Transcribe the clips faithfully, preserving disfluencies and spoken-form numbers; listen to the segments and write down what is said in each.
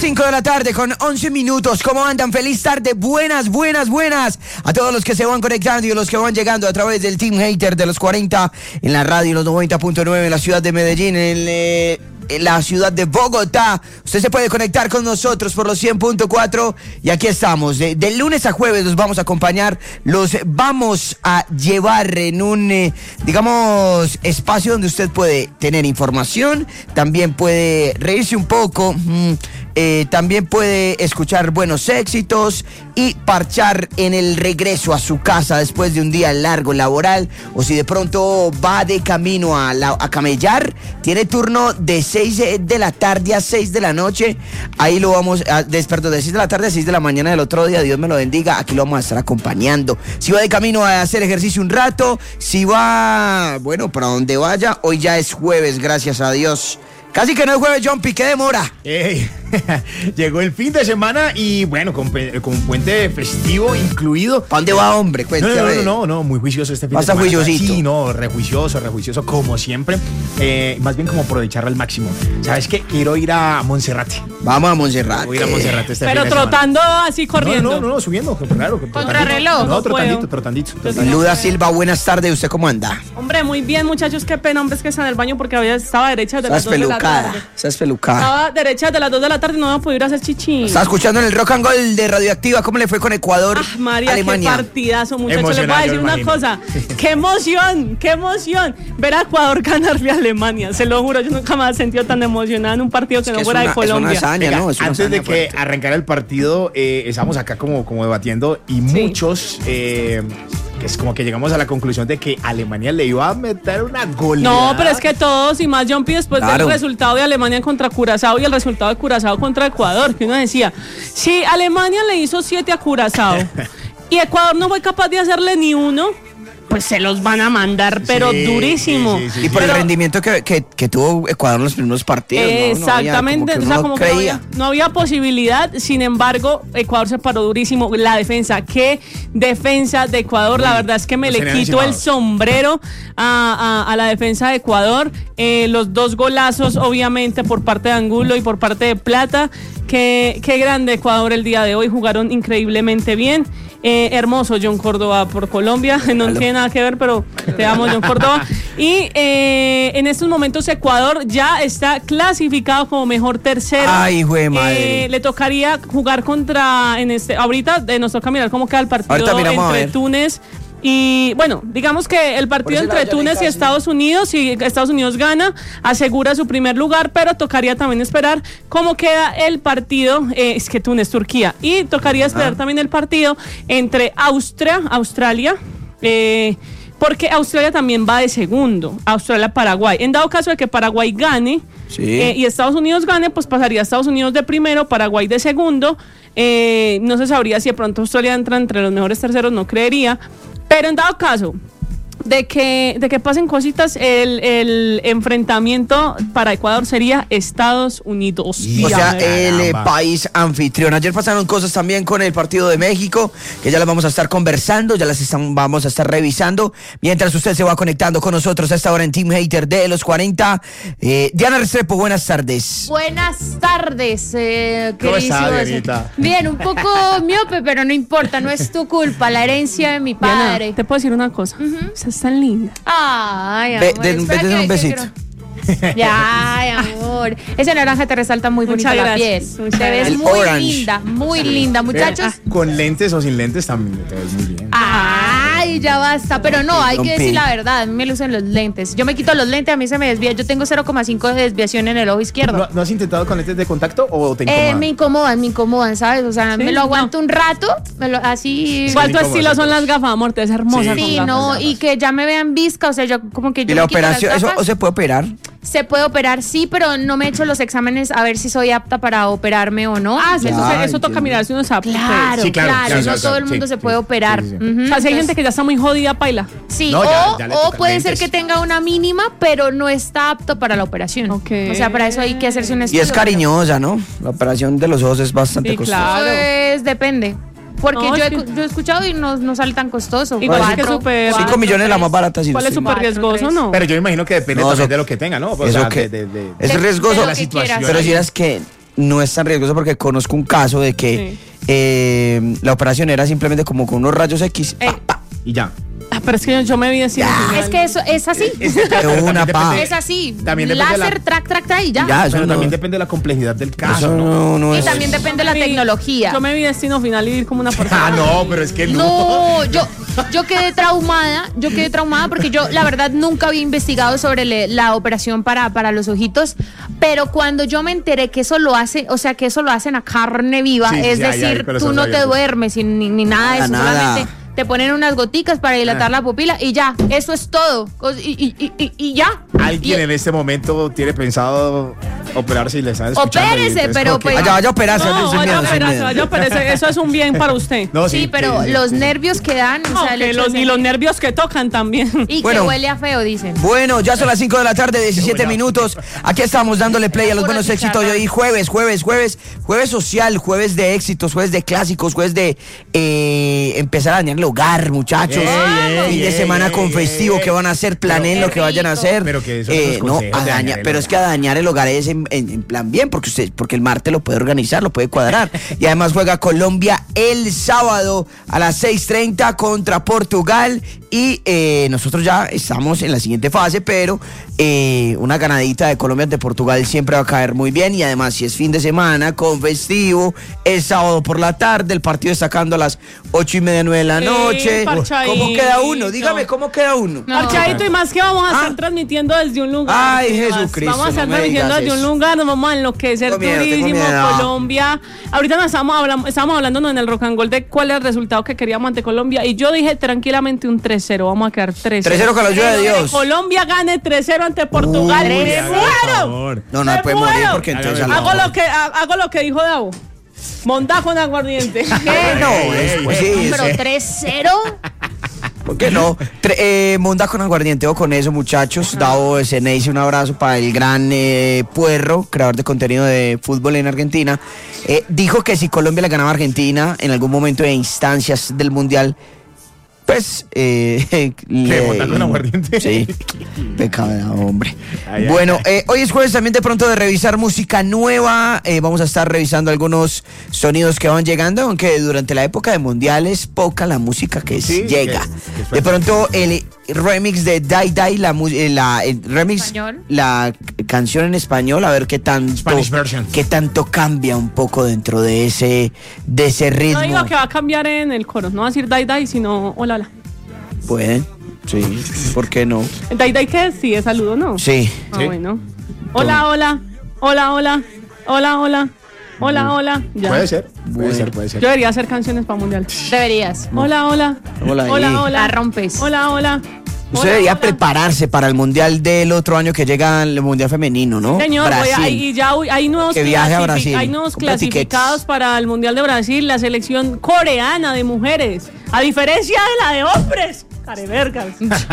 cinco de la tarde con once minutos. ¿Cómo andan? Feliz tarde. Buenas, buenas, buenas. A todos los que se van conectando y los que van llegando a través del Team Hater de los cuarenta en la radio, los noventa punto nueve en la ciudad de Medellín, en, eh, en la ciudad de Bogotá. Usted se puede conectar con nosotros por los cien punto cuatro y aquí estamos. De, de lunes a jueves los vamos a acompañar. Los vamos a llevar en un, eh, digamos, espacio donde usted puede tener información, también puede reírse un poco, mmm, Eh, también puede escuchar buenos éxitos y parchar en el regreso a su casa después de un día largo laboral, o si de pronto va de camino a, la, a camellar, tiene turno de seis de la tarde a seis de la noche. Ahí lo vamos a, de, perdón, de seis de la tarde a seis de la mañana del otro día. Dios me lo bendiga, aquí lo vamos a estar acompañando. Si va de camino a hacer ejercicio un rato, si va, bueno, para donde vaya, hoy ya es jueves, gracias a Dios. Casi que no es jueves, Jumpy, ¿qué demora? Ey, llegó el fin de semana y bueno, con, con puente festivo incluido. ¿Para dónde va, hombre? Cuéntame. No, no, no, no, no, muy juicioso este fin de semana. ¿Pasa juiciosito? Sí, no, rejuicioso, rejuicioso, como siempre. Eh, más bien como aprovechar al máximo. ¿Sabes qué? Quiero ir a Monserrate. Vamos a Monserrate. Voy a ir a Monserrate este Pero fin de trotando semana. así corriendo. No, no, no, subiendo, claro. Contrarreloj. No, trotandito, trotandito. Luda Silva, buenas tardes, ¿usted cómo anda? Hombre, muy bien, muchachos, qué pena, hombre, es que está en el baño porque había, estaba derecha de las dos de la tarde. Estás pelucada. Estaba derecha de las dos de la tarde y no iba a poder ir a hacer chichi. Estaba escuchando en el Rock and Roll de Radioactiva cómo le fue con Ecuador, ah, María, Alemania. Qué partidazo, muchachos. Les voy a decir una cosa. Qué emoción, qué emoción ver a Ecuador ganarle a Alemania. Se lo juro, yo nunca me he sentido tan emocionada en un partido que, es no que fuera una, de Colombia. Es una hazaña, Venga, ¿no? Es una antes de que fuerte. arrancara el partido, eh, estamos acá como, como debatiendo y sí. muchos... Eh, es como que llegamos a la conclusión de que Alemania le iba a meter una goleada. No, pero es que todos, y más Jumpy, después claro. del resultado de Alemania contra Curazao y el resultado de Curazao contra Ecuador, que uno decía, si Alemania le hizo siete a Curazao y Ecuador no fue capaz de hacerle ni uno, pues se los van a mandar, pero sí, durísimo. Sí, sí, sí, y por pero, el rendimiento que, que, que tuvo Ecuador en los primeros partidos. Exactamente, ¿no? No había, como que o sea, como creía. que no había, no había posibilidad. Sin embargo, Ecuador se paró durísimo. La defensa, qué defensa de Ecuador. La verdad es que me le quito encimados. el sombrero a, a, a la defensa de Ecuador. Eh, los dos golazos, obviamente, por parte de Angulo y por parte de Plata. Qué, qué grande Ecuador el día de hoy. Jugaron increíblemente bien. Eh, hermoso John Córdoba por Colombia, no Hello. tiene nada que ver, pero te amo John Córdoba. Y eh, en estos momentos Ecuador ya está clasificado como mejor tercero. Ay, güey, madre. Eh, le tocaría jugar contra, en este, ahorita eh, nos toca mirar cómo queda el partido entre Túnez. Y bueno, digamos que el partido entre Túnez y Estados Unidos, si Estados Unidos gana, asegura su primer lugar, pero tocaría también esperar cómo queda el partido, eh, es que Túnez, Turquía, y tocaría esperar ah. también el partido entre Austria, Australia, eh, porque Australia también va de segundo, Australia-Paraguay. En dado caso de que Paraguay gane sí. eh, y Estados Unidos gane, pues pasaría Estados Unidos de primero, Paraguay de segundo. Eh, no se sabría si de pronto Australia entra entre los mejores terceros, no creería. Pero en dado caso de que, de que pasen cositas, el, el enfrentamiento para Ecuador sería Estados Unidos. O sea, el eh, país anfitrión. Ayer pasaron cosas también con el partido de México, que ya las vamos a estar conversando, ya las están, vamos a estar revisando, mientras usted se va conectando con nosotros a esta hora en Team Hater de los cuarenta. Eh, Diana Restrepo, buenas tardes. Buenas tardes, eh, ¿Cómo estás, Dianita? Bien, un poco miope, pero no importa, no es tu culpa, la herencia de mi padre. Diana, te puedo decir una cosa, uh-huh. es tan linda. Ay, amor. Be, de, de, de un besito. Ya, ay, amor. Ese naranja te resalta muy bonito la piel. Te ves El muy orange. linda, muy linda, muchachos. Con lentes o sin lentes también te ves muy bien. Ay, ya basta. Pero no, hay que decir la verdad. A mí me lucen los lentes. Yo me quito los lentes, a mí se me desvía. Yo tengo cero coma cinco de desviación en el ojo izquierdo. ¿No, ¿no has intentado con lentes de contacto o te incomodan? Eh, me incomodan, me incomodan, ¿sabes? O sea, ¿sí? me lo aguanto no. un rato, me lo, así. Igual tu estilo son las gafas, amor, te ves hermosa. Sí, con no, gafas. Y que ya me vean visca, o sea, yo como que yo ¿Y la me quito operación, las eso gafas. o se puede operar? Se puede operar, sí, pero no me he hecho los exámenes a ver si soy apta para operarme o no. Ah, sí, eso, Ay, eso toca mirar si uno es apto. Claro, sí, claro, claro, claro, no claro, todo claro, el mundo sí, se puede sí, operar. sí, sí, sí. Uh-huh. O sea, si hay gente que ya está muy jodida, paila. Sí, no, o, ya, ya o puede lentes. ser que tenga una mínima, pero no está apto para la operación. Okay. O sea, para eso hay que hacerse un Y estudio. es cariñosa, ¿no? La operación de los ojos es bastante Sí, costosa. claro. Pues depende. Porque No, yo, sí. he, yo he escuchado y no, no sale tan costoso. Igual Cuatro, es que super- cinco millones la más barata. Si ¿Cuál no es estoy súper mal. riesgoso, tres. no? Pero yo me imagino que depende No, también eso- de lo que tenga, ¿no? O eso sea, que- de, de, de, Es de- riesgoso, de lo la que situación. quieras. pero si eras que no es tan riesgoso porque conozco un caso de que sí. eh, la operación era simplemente como con unos rayos X eh. pa, pa, y ya. Ah, pero es que yo me vi así. Es que eso es así. Es, es, es, una pa. es así. También láser, la, track, track, track y ya. ya eso pero no, también depende de la complejidad del caso. No, no, no y es, también depende de la tecnología. Yo me vi Destino Final y vi como una persona. Ah, no, pero es que no. No, yo, yo quedé traumada. Yo quedé traumada porque yo, la verdad, nunca había investigado sobre le, la operación para, para los ojitos. Pero cuando yo me enteré que eso lo hace, o sea, que eso lo hacen a carne viva, sí, es ya, decir, ya, tú no te duermes ni, ni nada de eso, nada. solamente te ponen unas goticas para dilatar ah. la pupila y ya, eso es todo. Y, y, y, y ya. ¿Alguien y, en este momento tiene pensado operarse y le están escuchando? Opérese, pero pues... Vaya, vaya a operarse. No, vaya a operarse, vaya a operarse. Eso es un bien para usted. No, sí, sí, pero sí, los sí, nervios que dan... No, o sea, que los, y los nervios que tocan también. Y bueno, que huele a feo, dicen. Bueno, ya son las cinco de la tarde, diecisiete minutos. Aquí estamos dándole play a los buenos éxitos de hoy. Jueves, jueves, jueves. Jueves social, jueves de éxitos, jueves de clásicos, jueves de eh, empezar a dañar el hogar, muchachos. Ey, ey, fin de ey, semana ey, con festivo, ey, que van a hacer, planeen lo que vayan a hacer. Pero que eso eh, no, a dañar, pero es que a dañar el hogar es en, en, en plan bien, porque usted, porque el martes lo puede organizar, lo puede cuadrar. Y además juega Colombia el sábado a las seis treinta contra Portugal. Y eh, nosotros ya estamos en la siguiente fase, pero eh, una ganadita de Colombia ante Portugal siempre va a caer muy bien. Y además, si es fin de semana con festivo, el sábado por la tarde, el partido está sacando a las ocho y media, nueve de la noche. Sí, ¿Cómo queda uno? Dígame, ¿cómo queda uno? No. Parchadito, y más que vamos a estar ah. transmitiendo desde un lugar. Ay, Jesucristo. Vamos a estar no transmitiendo desde un lugar, nos vamos a enloquecer turísimo, Colombia. Ahorita nos estábamos hablando, estábamos hablando en el Rock and Roll de cuál es el resultado que queríamos ante Colombia. Y yo dije tranquilamente un tres cero. Vamos a quedar tres cero. tres cero con la ayuda de Dios. Colombia gane tres cero ante Portugal. Uy, ¡Me muero! No, no puede morir porque entonces hago lo que hago lo que dijo Davo. Monta con aguardiente. ¿Qué? No, es, pues sí, pero sí. tres cero. ¿Por qué no? Tre- eh, Monda con aguardiente o con eso, muchachos. Davo Eseneice, un abrazo para el gran eh, Puerro, creador de contenido de fútbol en Argentina. Eh, dijo que si Colombia le ganaba a Argentina en algún momento de instancias del Mundial, pues eh, le monta con aguardiente. Sí, pecado, hombre. Ay, bueno, ay, ay. Eh, hoy es jueves también de pronto de revisar música nueva. Eh, vamos a estar revisando algunos sonidos que van llegando, aunque durante la época de Mundial es poca la música que sí, llega. Que, que de pronto el remix de Die Die, la, la el remix, ¿español? La canción en español, a ver qué tanto, qué tanto cambia un poco dentro de ese, de ese ritmo. No digo que va a cambiar en el coro, no va a decir Die Die, sino hola, hola. Pueden, sí, ¿por qué no? Die Die que sí, es saludo, ¿no? Sí. Ah, sí. Bueno. Hola, hola, hola, hola, hola, hola. Hola, hola. Ya. Puede ser, puede bueno. ser, puede ser. Yo debería hacer canciones para Mundial. Deberías. No. Hola, hola. Hola, hola, hola. La rompes. Hola, hola. Usted hola, debería hola. prepararse para el Mundial del otro año que llega el Mundial Femenino, ¿no? Señor, Brasil. voy a, y ya hay nuevos, que viaje a Brasil. Hay nuevos Compra clasificados tickets. para el Mundial de Brasil, la selección coreana de mujeres, a diferencia de la de hombres. Carevergas.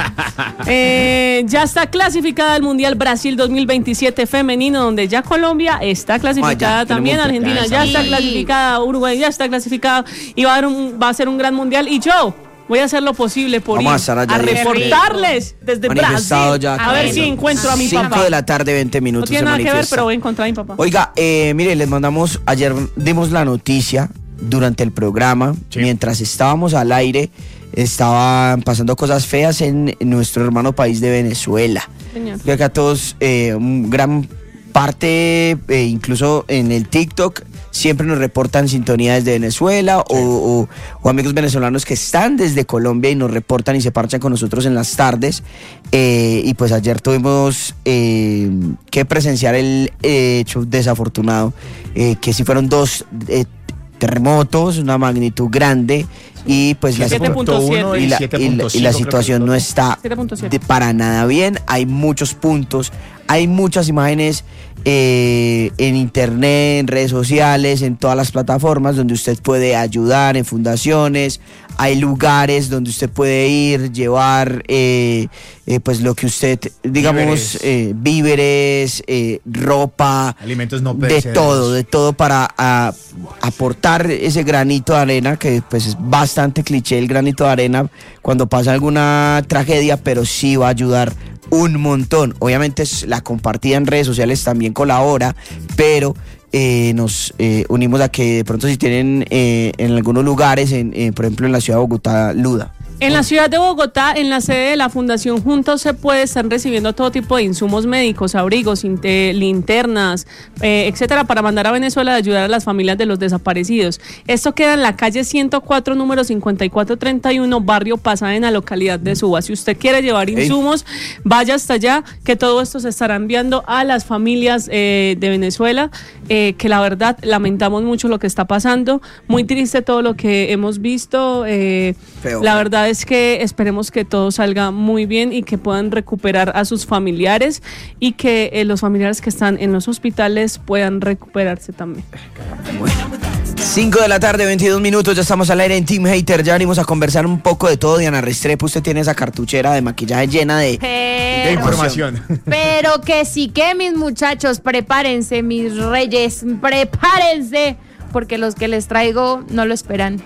eh, ya está clasificada al Mundial Brasil dos mil veintisiete femenino, donde ya Colombia está clasificada. Ah, ya, también Argentina ya sí. está clasificada, Uruguay ya está clasificada y va a, haber un, va a ser un gran Mundial. Y yo voy a hacer lo posible por Vamos ir a, a reportarles desde Brasil ya, a ver si encuentro a mi papá. cinco de la tarde, veinte minutos. No tiene nada que ver, pero voy a encontrar a mi papá. Oiga, eh, mire, les mandamos, ayer dimos la noticia durante el programa, sí. mientras estábamos al aire, estaban pasando cosas feas en nuestro hermano país de Venezuela. Señor. Que acá todos, eh, un gran parte, eh, incluso en el TikTok, siempre nos reportan sintonía desde Venezuela, sí. o, o, o amigos venezolanos que están desde Colombia y nos reportan y se parchan con nosotros en las tardes. Eh, y pues ayer tuvimos eh, que presenciar el eh, hecho desafortunado, eh, que sí fueron dos eh, terremotos, una magnitud grande, y pues la, siete punto siete y la, y la, y la situación no está de, para nada bien. Hay muchos puntos, hay muchas imágenes eh, en internet, en redes sociales, en todas las plataformas donde usted puede ayudar, en fundaciones. Hay lugares donde usted puede ir, llevar eh, eh, pues lo que usted, digamos, víveres, eh, víveres eh, ropa, alimentos no perecederos, de todo, de todo para a, aportar ese granito de arena, que pues es bastante cliché el granito de arena cuando pasa alguna tragedia, pero sí va a ayudar un montón. Obviamente la compartida en redes sociales también colabora, pero eh, nos eh, unimos a que de pronto si tienen eh, en algunos lugares, en, eh, por ejemplo en la ciudad de Bogotá, Luda. En la ciudad de Bogotá, en la sede de la Fundación Juntos se puede, están recibiendo todo tipo de insumos médicos, abrigos, inte, linternas, eh, etcétera, para mandar a Venezuela a ayudar a las familias de los desaparecidos. Esto queda en la calle ciento cuatro, número cincuenta y cuatro treinta y uno, barrio Pasadena, localidad de Suba. Si usted quiere llevar insumos, hey. vaya hasta allá, que todo esto se estará enviando a las familias eh, de Venezuela, eh, que la verdad lamentamos mucho lo que está pasando. Muy triste todo lo que hemos visto. Eh, la verdad es que esperemos que todo salga muy bien y que puedan recuperar a sus familiares y que eh, los familiares que están en los hospitales puedan recuperarse también. Bueno, cinco de la tarde, veintidós minutos, ya estamos al aire en Team Hater, ya venimos a conversar un poco de todo. Diana Restrepo, usted tiene esa cartuchera de maquillaje llena de, pero, de información. Pero que sí que mis muchachos, prepárense, mis reyes, prepárense, porque los que les traigo no lo esperan.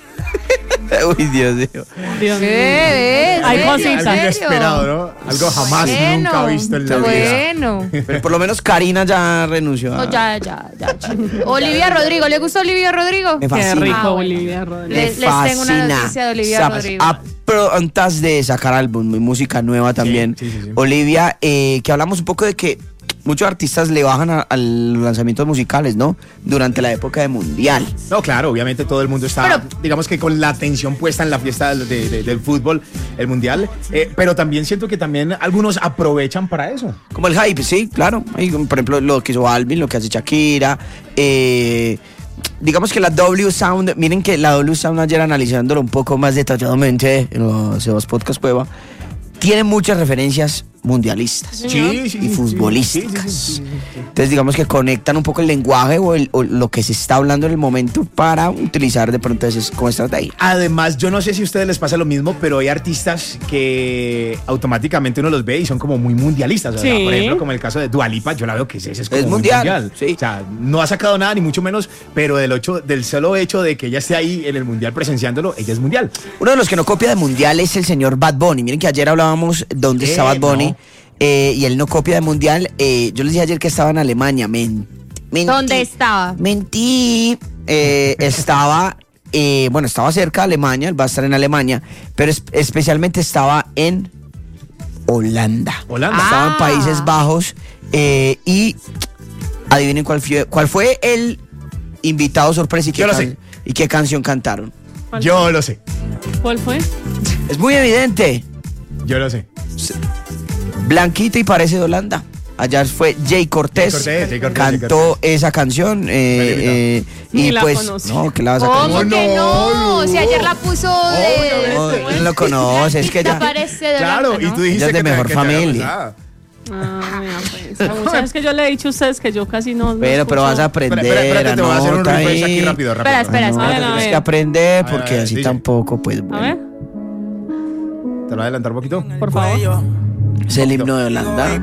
Uy, Dios mío. Dios mío. ¿Qué? Hay cositas. Algo inesperado, ¿no? Algo jamás bueno, nunca visto en la vida. Bueno. Pero por lo menos Karina ya renunció. A... No, ya, ya, ya. Olivia Rodrigo, ¿le gusta Olivia Rodrigo? Me fascina. Qué rico, Ah, bueno. Olivia Rodrigo. Les, les tengo una noticia de Olivia Sabes, Rodrigo. A prontas de sacar álbum, música nueva también. Sí, sí, sí, sí. Olivia, eh, que hablamos un poco de que muchos artistas le bajan a, a los lanzamientos musicales, ¿no? Durante la época de Mundial. No, claro, obviamente todo el mundo está, pero, digamos que con la atención puesta en la fiesta de, de, del fútbol, el Mundial, eh, pero también siento que también algunos aprovechan para eso. Como el hype, sí, claro. Hay, por ejemplo, lo que hizo Alvin, lo que hace Shakira, eh... digamos que la W Sound, miren que la W Sound ayer analizándolo un poco más detalladamente en los, en los podcast Cueva, tiene muchas referencias mundialistas sí, sí, sí, y futbolísticas. Sí, sí, sí, sí, sí, sí. Entonces digamos que conectan un poco el lenguaje o, el, o lo que se está hablando en el momento para utilizar de pronto eso como estrategia. Además, yo no sé si a ustedes les pasa lo mismo, pero hay artistas que automáticamente uno los ve y son como muy mundialistas. O sea, Sí. por ejemplo, como el caso de Dua Lipa, yo la veo que ese es como Es muy mundial, mundial. sí. O sea, no ha sacado nada ni mucho menos, pero del, ocho, del solo hecho de que ella esté ahí en el mundial presenciándolo, ella es mundial. Uno de los que no copia de mundial es el señor Bad Bunny. Miren que ayer hablábamos dónde Eh, está Bad Bunny. no. Eh, y él no copia de mundial. Eh, yo les dije ayer que estaba en Alemania. Men, mentí, ¿dónde estaba? Mentí. Eh, estaba, eh, bueno, estaba cerca de Alemania. Él va a estar en Alemania. Pero es, especialmente estaba en Holanda. Holanda. Estaba en Ah. Países Bajos. Eh, y adivinen cuál fue, cuál fue el invitado sorpresa y qué, Yo lo can- sé. y qué canción cantaron. ¿Cuál Yo fue? lo sé, ¿Cuál fue? Es muy evidente. yo lo sé. Blanquita y parece de Holanda. Allá fue Jay Cortés, Jay Cortés, Jay Cortés, cantó Jay esa canción eh, eh, Ni y la pues conocí. no, que la vas a ¿Cómo conocer. que no? no, Si ayer la puso de... No, no lo conoce, es que Blanquita ya parece de Claro, Holanda, y ¿no? tú dijiste Ella es de que te- mejor que te había familia. gustado. Ah, mira, pues. Muchas veces que yo le he dicho a ustedes que yo casi no. no pero pero escucho. vas a aprender, Espera, espera, espérate, te voy a hacer un anota refresh aquí ahí. rápido, rápido. Espera, espera, No, A ver, a tienes ver. que aprender A ver, porque a ver, así D J. tampoco pues A bueno. ver, ¿Te lo voy a adelantar un poquito? por favor. Es el himno de Holanda.